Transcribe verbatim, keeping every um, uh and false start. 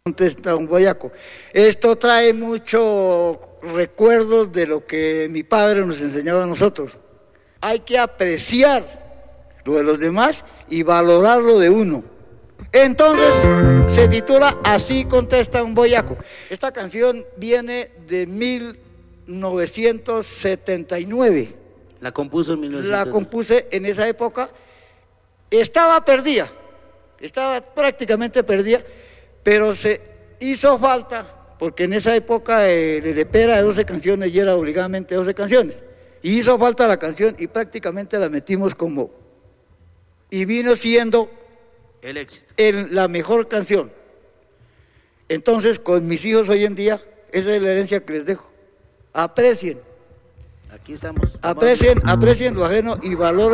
Contesta un boyaco. Esto trae muchos recuerdos de lo que mi padre nos enseñaba a nosotros. Hay que apreciar lo de los demás y valorar lo de uno. Entonces se titula Así contesta un boyaco. Esta canción viene de mil novecientos setenta y nueve. La compuso en mil novecientos. La compuse en esa época. Estaba perdida, estaba prácticamente perdida, pero se hizo falta, porque en esa época el L P era de doce canciones y era obligadamente doce canciones. Y hizo falta la canción y prácticamente la metimos como... Y vino siendo el éxito. El, la mejor canción. Entonces, con mis hijos hoy en día, esa es la herencia que les dejo. Aprecien. Aquí estamos. Aprecien, aprecien lo ajeno y valoren.